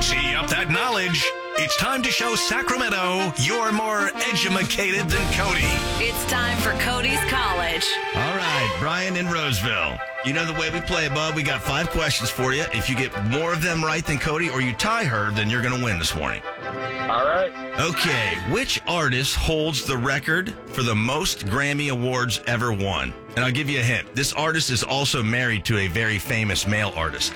Cozy up that knowledge. It's time to show Sacramento you're more edumacated than Cody. It's time for Cody's College. All right, Brian in Roseville. You know the way we play, bud. We got 5 questions for you. If you get more of them right than Cody or you tie her, then you're going to win this morning. All right. Okay, which artist holds the record for the most Grammy Awards ever won? And I'll give you a hint. This artist is also married to a very famous male artist.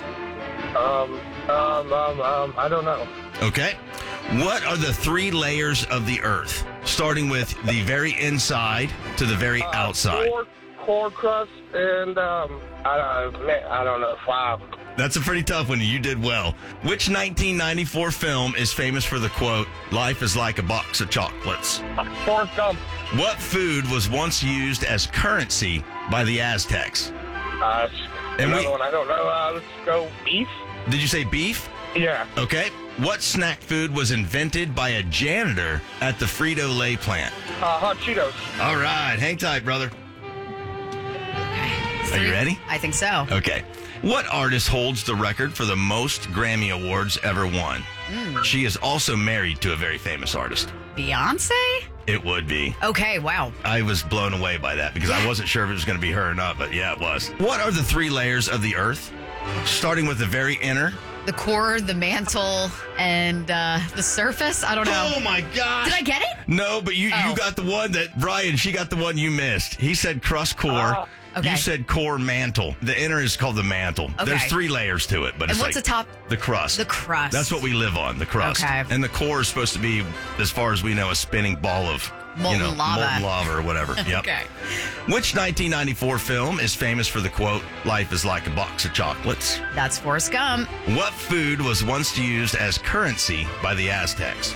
I don't know. Okay. What are the 3 layers of the earth? Starting with the very inside to the very outside. Core crust and, I don't know, 5. That's a pretty tough one. You did well. Which 1994 film is famous for the quote, "Life is like a box of chocolates"? Forrest Gump. What food was once used as currency by the Aztecs? Another one, I don't know. Let's go beef. Did you say beef? Yeah. Okay. What snack food was invented by a janitor at the Frito-Lay plant? Hot Cheetos. All right. Hang tight, brother. Okay. Are you ready? I think so. Okay. What artist holds the record for the most Grammy Awards ever won? She is also married to a very famous artist. Beyonce? It would be. Okay, wow. I was blown away by that because I wasn't sure if it was going to be her or not, but yeah, it was. What are the 3 layers of the earth? Starting with the very inner. The core, the mantle, and the surface? I don't know. Oh, my gosh. Did I get it? No, but you got the one that, Brian, she got the one you missed. He said crust core. Okay. You said core mantle. The inner is called the mantle. Okay. There's 3 layers to it, but And it's what's like the top? the crust. The crust. That's what we live on, the crust. Okay. And the core is supposed to be, as far as we know, a spinning ball of Molten lava. molten lava or whatever. Yep. Okay. Which 1994 film is famous for the quote, "Life is like a box of chocolates"? That's Forrest Gump. What food was once used as currency by the Aztecs?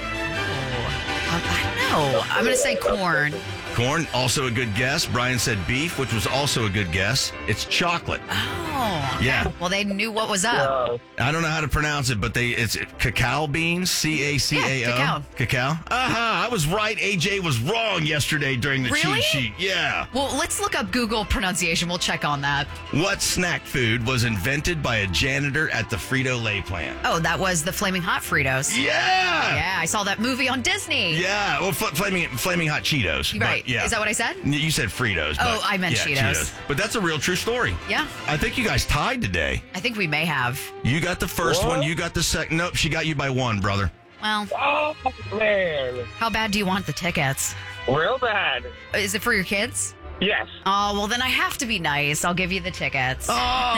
I don't know. I'm going to say corn. Corn, also a good guess. Brian said beef, which was also a good guess. It's chocolate. Oh. Yeah. Well, they knew what was up. I don't know how to pronounce it, but it's cacao beans, C-A-C-A-O. Yeah, Cacao. I was right. AJ was wrong yesterday during the Really? cheat sheet. Yeah. Well, let's look up Google pronunciation. We'll check on that. What snack food was invented by a janitor at the Frito-Lay plant? Oh, that was the Flaming Hot Fritos. Yeah. Yeah, I saw that movie on Disney. Yeah. Well, flaming hot Cheetos. You're right. But, yeah. Is that what I said? You said Fritos. Oh, but, I meant yeah, Cheetos. But that's a real true story. Yeah. I think you guys tied today. I think we may have. You got the first What? one. You got the second. Nope, she got you by 1, brother. Well, Oh, man. how bad do you want the tickets? Real bad. Is it for your kids? Yes. Oh, well, then I have to be nice. I'll give you the tickets. Oh,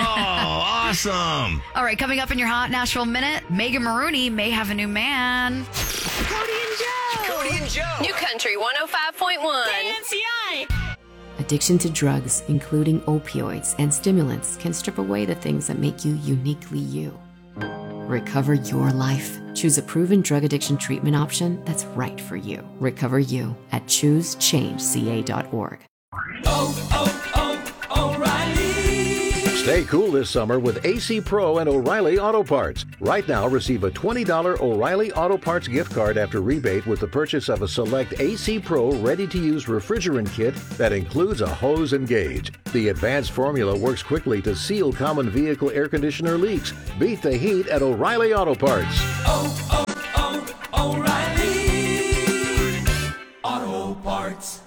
awesome. All right, coming up in your Hot Nashville Minute, Megan Maroney may have a new man. Cody and Joe. New Country 105.1. Addiction to drugs, including opioids and stimulants, can strip away the things that make you uniquely you. Recover your life. Choose a proven drug addiction treatment option that's right for you. Recover you at choosechangeca.org. Stay cool this summer with AC Pro and O'Reilly Auto Parts. Right now, receive a $20 O'Reilly Auto Parts gift card after rebate with the purchase of a select AC Pro ready-to-use refrigerant kit that includes a hose and gauge. The advanced formula works quickly to seal common vehicle air conditioner leaks. Beat the heat at O'Reilly Auto Parts. O'Reilly Auto Parts.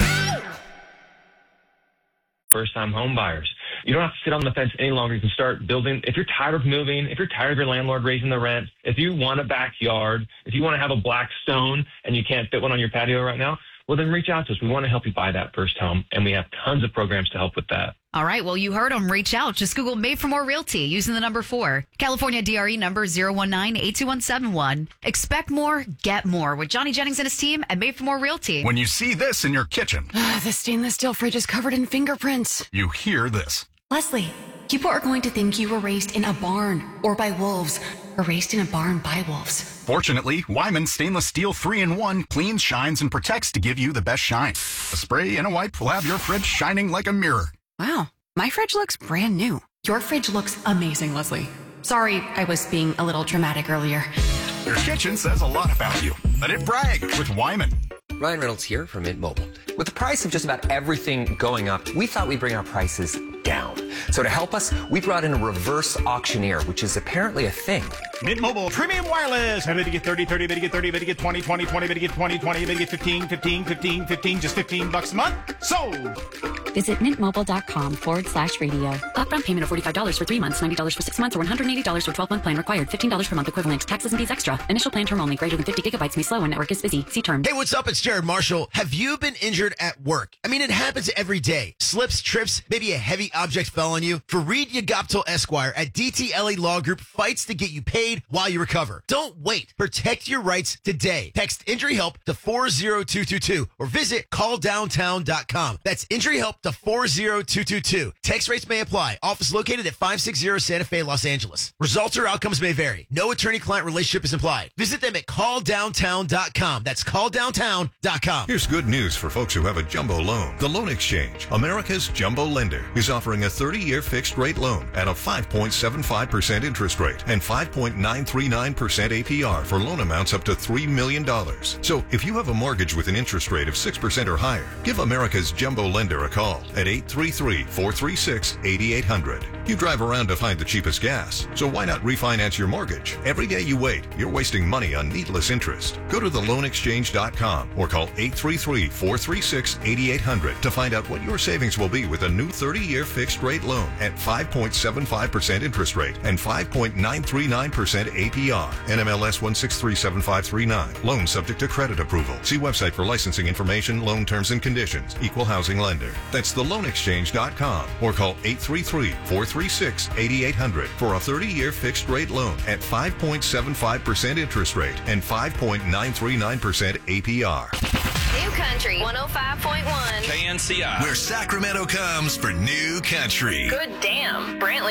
First-time home buyers. You don't have to sit on the fence any longer. You can start building. If you're tired of moving, if you're tired of your landlord raising the rent, if you want a backyard, if you want to have a black stone and you can't fit one on your patio right now, well, then reach out to us. We want to help you buy that first home, and we have tons of programs to help with that. All right, well, you heard them. Reach out. Just Google Made for More Realty using the number 4. California DRE number 019-82171. Expect more, get more with Johnny Jennings and his team at Made for More Realty. When you see this in your kitchen, The stainless steel fridge is covered in fingerprints. you hear this. Leslie, people are going to think you were raised in a barn or by wolves or raised in a barn by wolves. Fortunately, Wyman Stainless Steel 3-in-1 cleans, shines, and protects to give you the best shine. A spray and a wipe will have your fridge shining like a mirror. Wow, my fridge looks brand new. Your fridge looks amazing, Leslie. Sorry, I was being a little dramatic earlier. Your kitchen says a lot about you. Let it brag with Wyman. Ryan Reynolds here from Mint Mobile. With the price of just about everything going up, we thought we'd bring our prices down. So to help us, we brought in a reverse auctioneer, which is apparently a thing. Mint Mobile Premium Wireless. Ready to get 30, 30, ready to get 30, ready to get 20, 20, 20, ready to get 20, 20, ready to get 15, 15, 15, 15, just $15 a month. Sold! Visit mintmobile.com/radio. Upfront payment of $45 for 3 months, $90 for 6 months, or $180 for 12-month plan required. $15 per month equivalent. Taxes and fees extra. Initial plan term only. Greater than 50 gigabytes may slow when network is busy. See terms. Hey, what's up? It's Jared Marshall. Have you been injured at work? I mean, it happens every day. Slips, trips, maybe a heavy object fell on you. Fareed Yagaptal Esquire at DTLA Law Group fights to get you paid while you recover. Don't wait. Protect your rights today. Text Injury Help to 40222 or visit calldowntown.com. That's Injury Help to 40222. Text rates may apply. Office located at 560 Santa Fe, Los Angeles. Results or outcomes may vary. No attorney-client relationship is implied. Visit them at calldowntown.com. That's calldowntown.com. Here's good news for folks who have a jumbo loan. The Loan Exchange, America's jumbo lender, is offering a 30-year fixed-rate loan at a 5.75% interest rate and 5.939% APR for loan amounts up to $3 million. So if you have a mortgage with an interest rate of 6% or higher, give America's jumbo lender a call at 833-436-8800. You drive around to find the cheapest gas, so why not refinance your mortgage? Every day you wait, you're wasting money on needless interest. Go to theloanexchange.com or call 833-436-8800 to find out what your savings will be with a new 30-year fixed-rate loan at 5.75% interest rate and 5.939% APR. NMLS 1637539. Loan subject to credit approval. See website for licensing information, loan terms and conditions. Equal housing lender. That's theloanexchange.com or call 833-436-8800 for a 30-year fixed-rate loan at 5.75% interest rate and 5.939% APR. New Country 105.1 KNCI, where Sacramento comes for new country. Good damn, Brantley